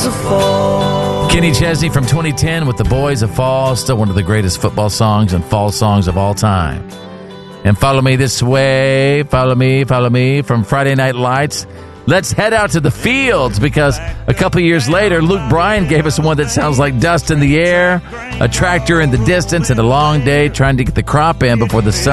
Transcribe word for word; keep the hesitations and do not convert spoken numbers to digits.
boys of fall. Kenny Chesney from twenty ten with The Boys of Fall, still one of the greatest football songs and fall songs of all time. And Follow Me This Way, Follow Me, Follow Me from Friday Night Lights. Let's head out to the fields because a couple years later, Luke Bryan gave us one that sounds like dust in the air, a tractor in the distance, and a long day trying to get the crop in before the sun